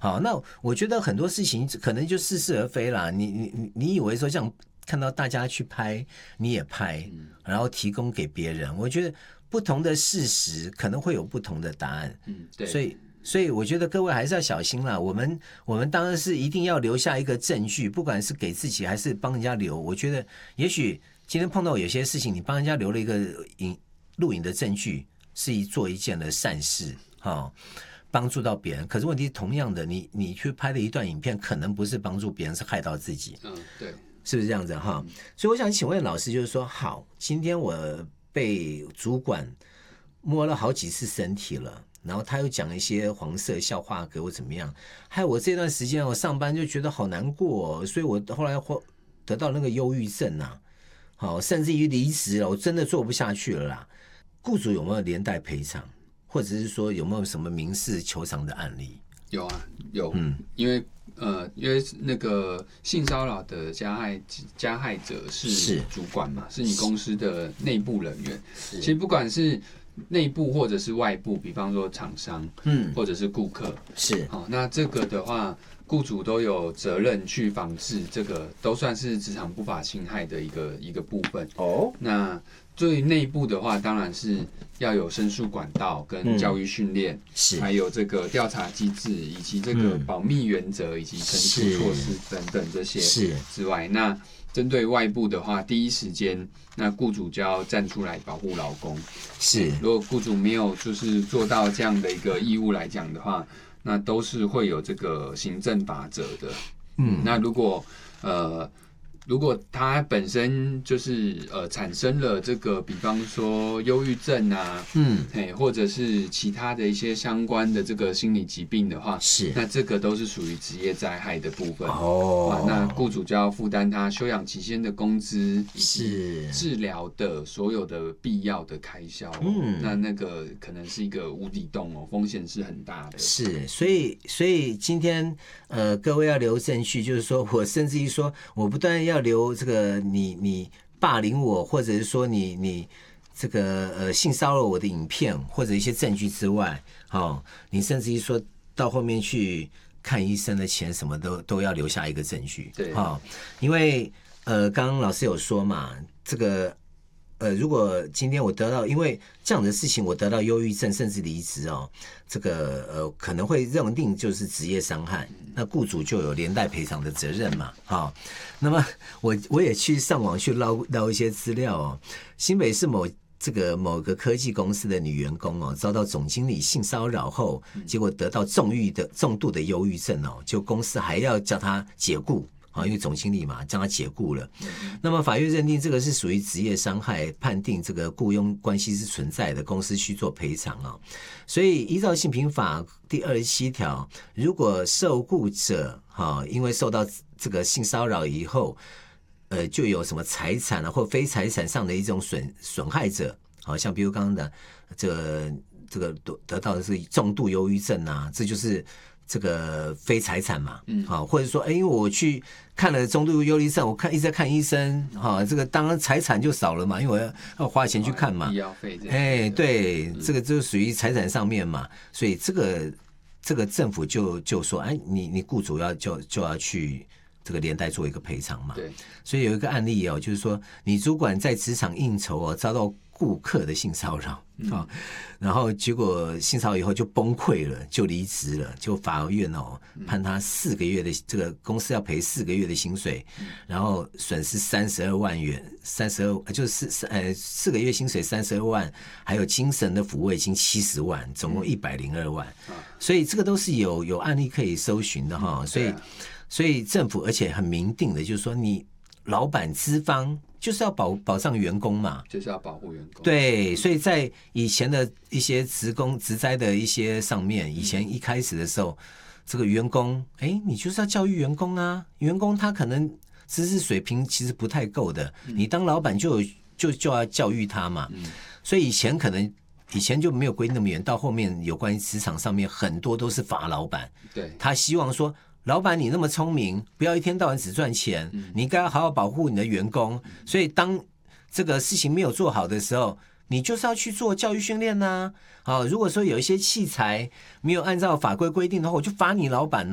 好，那我觉得很多事情可能就似是而非啦。你以为说这样看到大家去拍，你也拍，然后提供给别人，我觉得不同的事实可能会有不同的答案。对，所以我觉得各位还是要小心啦。我们当然是一定要留下一个证据，不管是给自己还是帮人家留。我觉得也许今天碰到有些事情，你帮人家留了一个录影的证据，是做一件的善事，帮助到别人。可是问题同样的，你去拍的一段影片，可能不是帮助别人，是害到自己。 对， 是不是这样子哈？所以我想请问老师，就是说，好，今天我被主管摸了好几次身体了，然后他又讲一些黄色笑话给我怎么样？害我这段时间我上班就觉得好难过，所以我后来得到那个忧郁症啊，好，甚至于离职了，我真的做不下去了啦。雇主有没有连带赔偿？或者是说有没有什么民事求偿的案例？ 有啊，有，因为那个性骚扰的加害者是主管嘛，是你公司的内部人员。其实不管是内部或者是外部，比方说厂商，或者是顾客，那这个的话，雇主都有责任去防治，这个都算是职场不法侵害的一个部分。那对于内部的话，当然是要有申诉管道跟教育训练，还有这个调查机制，以及这个保密原则，以及申诉措施等等这些之外，那针对外部的话，第一时间那雇主就要站出来保护劳工。如果雇主没有就是做到这样的一个义务来讲的话，那都是会有这个行政法则的。那如果他本身就是产生了这个，比方说忧郁症啊，或者是其他的一些相关的这个心理疾病的话，那这个都是属于职业灾害的部分。那雇主就要负担他休养期间的工资以及治疗的所有的必要的开销。那个可能是一个无底洞哦，风险是很大的。 所以今天各位要留证据，就是说我甚至于说我不但要留这个你霸凌我，或者是说你这个性骚扰我的影片或者一些证据之外，你甚至于说到后面去看医生的钱什么都要留下一个证据。因为刚刚老师有说嘛，这个如果今天我得到因为这样的事情我得到忧郁症甚至离职这个可能会认定就是职业伤害，那雇主就有连带赔偿的责任嘛。那么我也去上网去捞一些资料新北市某个科技公司的女员工遭到总经理性骚扰后，结果得到重度的忧郁症就公司还要叫她解雇。因为总经理嘛，将他解雇了。那么法院认定这个是属于职业伤害，判定这个雇佣关系是存在的，公司需做赔偿所以依照性平法第27条，如果受雇者因为受到这个性骚扰以后，就有什么财产或非财产上的一种损害者，像比如刚刚的这个得到的是重度忧郁症这就是这个非财产嘛，或者说因为我去看了重度忧郁症，我一直在看医生，这个当然财产就少了嘛，因为我要花钱去看嘛， 医药费对， 这个就属于财产上面嘛，所以这个政府就说，你雇主就要去这个连带做一个赔偿嘛。 对， 所以有一个案例就是说，你主管在职场应酬遭到顾客的性骚扰然后结果性骚扰以后就崩溃了，就离职了，就法院判他4个月的这个公司要赔4个月的薪水，然后损失32万元就是4个月薪水32万，还有精神的抚慰金70万，总共102万。所以这个都是有案例可以搜寻的所以政府而且很明定的，就是说你老板资方就是要保障员工嘛， 就是要保护员工。 对，所以在以前的一些职灾的一些上面，以前一开始的时候，这个员工，你就是要教育员工啊，员工他可能知识水平其实不太够的，你当老板就要教育他嘛。所以以前就没有规定那么严，到后面有关于职场上面很多都是罚老板， 对， 他希望说，老板你那么聪明，不要一天到晚只赚钱，你应该要好好保护你的员工。所以当这个事情没有做好的时候，你就是要去做教育训练如果说有一些器材没有按照法规规定的话，我就罚你老板